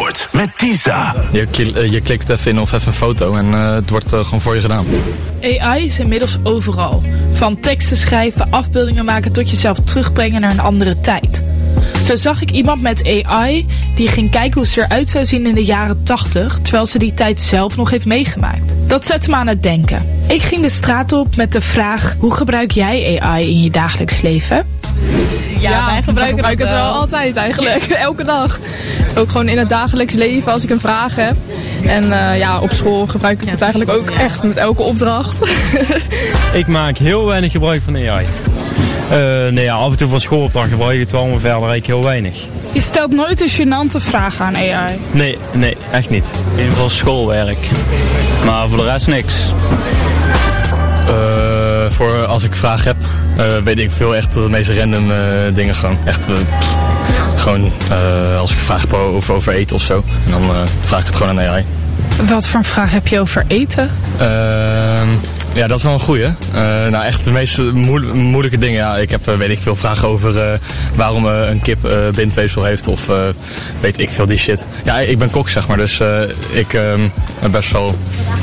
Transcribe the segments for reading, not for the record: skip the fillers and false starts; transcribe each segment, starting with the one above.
Sport met Tisa. Je klikt even in of even een foto en het wordt gewoon voor je gedaan. AI is inmiddels overal. Van teksten schrijven, afbeeldingen maken tot jezelf terugbrengen naar een andere tijd. Zo zag ik iemand met AI die ging kijken hoe ze eruit zou zien in de jaren 80, terwijl ze die tijd zelf nog heeft meegemaakt. Dat zette me aan het denken. Ik ging de straat op met de vraag: hoe gebruik jij AI in je dagelijks leven? Ja, wij gebruiken het wel altijd eigenlijk. Elke dag. Ook gewoon in het dagelijks leven als ik een vraag heb. En op school gebruik ik het eigenlijk ook echt met elke opdracht. Ik maak heel weinig gebruik van AI. Af en toe voor schoolopdracht gebruik ik het wel, maar verder eigenlijk heel weinig. Je stelt nooit een gênante vraag aan AI? Nee, echt niet. In ieder geval schoolwerk. Maar voor de rest niks. Voor als ik vragen heb, weet ik veel echt de meest random dingen gewoon. Echt als ik een vraag heb over eten of zo. En dan vraag ik het gewoon aan AI. Wat voor een vraag heb je over eten? Ja, dat is wel een goeie. Echt de meest moeilijke dingen. Ja, ik heb weet ik veel vragen over waarom een kip bindweefsel heeft of weet ik veel die shit. Ja, ik ben kok zeg maar, dus ik ben best wel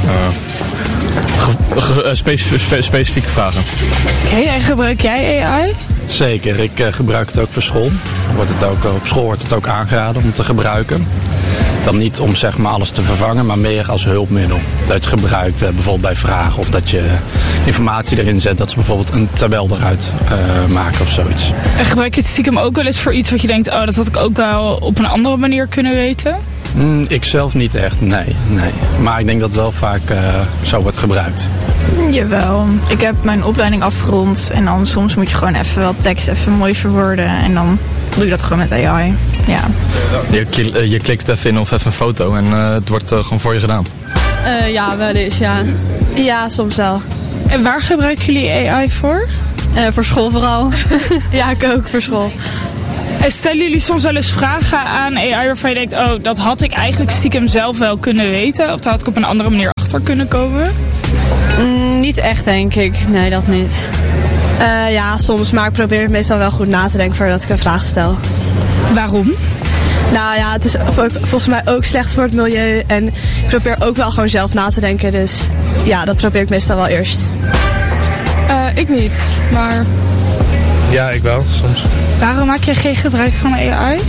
specifieke vragen. Oké, en gebruik jij AI? Zeker, ik gebruik het ook voor school. Op school wordt het ook aangeraden om te gebruiken. Dan niet om zeg maar alles te vervangen, maar meer als hulpmiddel. Dat je het gebruikt bijvoorbeeld bij vragen of dat je informatie erin zet. Dat ze bijvoorbeeld een tabel eruit maken of zoiets. En gebruik je het stiekem ook wel eens voor iets wat je denkt, oh, dat had ik ook wel op een andere manier kunnen weten? Ik zelf niet echt, nee. Maar ik denk dat het wel vaak zo wordt gebruikt. Jawel, ik heb mijn opleiding afgerond en dan soms moet je gewoon even wel tekst even mooi verwoorden en dan doe je dat gewoon met AI. Ja. Je klikt even in of even een foto en het wordt gewoon voor je gedaan. Ja, wel eens, ja. Ja, soms wel. En waar gebruiken jullie AI voor? Voor school vooral. Ja, ik ook voor school. En stellen jullie soms wel eens vragen aan AI waarvan je denkt, oh, dat had ik eigenlijk stiekem zelf wel kunnen weten? Of daar had ik op een andere manier achter kunnen komen? Niet echt, denk ik. Nee, dat niet. Ja, soms, maar ik probeer meestal wel goed na te denken voordat ik een vraag stel. Waarom? Nou ja, het is volgens mij ook slecht voor het milieu en ik probeer ook wel gewoon zelf na te denken. Dus ja, dat probeer ik meestal wel eerst. Ik niet, maar... Ja, ik wel, soms. Waarom maak je geen gebruik van AI?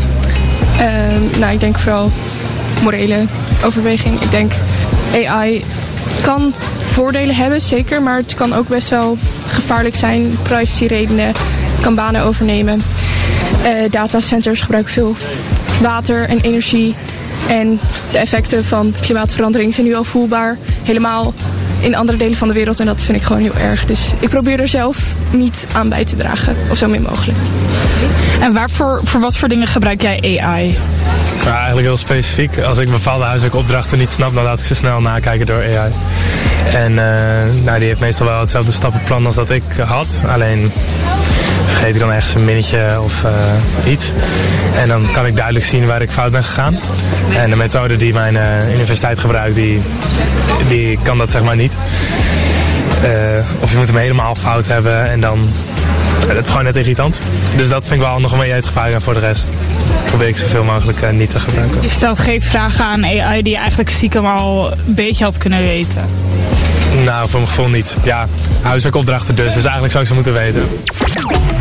Ik denk vooral morele overweging. Ik denk AI kan voordelen hebben, zeker, maar het kan ook best wel gevaarlijk zijn. Privacyredenen, kan banen overnemen. Datacenters gebruiken veel water en energie. En de effecten van klimaatverandering zijn nu al voelbaar. Helemaal in andere delen van de wereld en dat vind ik gewoon heel erg. Dus ik probeer er zelf niet aan bij te dragen, of zo min mogelijk. En voor wat voor dingen gebruik jij AI? Ja, eigenlijk heel specifiek. Als ik bepaalde huiswerkopdrachten niet snap, dan laat ik ze snel nakijken door AI. En die heeft meestal wel hetzelfde stappenplan als dat ik had. Alleen vergeet ik dan ergens een minnetje of iets. En dan kan ik duidelijk zien waar ik fout ben gegaan. En de methode die mijn universiteit gebruikt, die kan dat zeg maar niet. Of je moet hem helemaal fout hebben en dan... dat is gewoon net irritant. Dus dat vind ik wel handig om mee uit te gebruiken. En voor de rest probeer ik zoveel mogelijk niet te gebruiken. Je stelt geen vragen aan AI die je eigenlijk stiekem al een beetje had kunnen weten. Nou, voor mijn gevoel niet. Ja, huiswerkopdrachten dus. Dus eigenlijk zou ik ze moeten weten.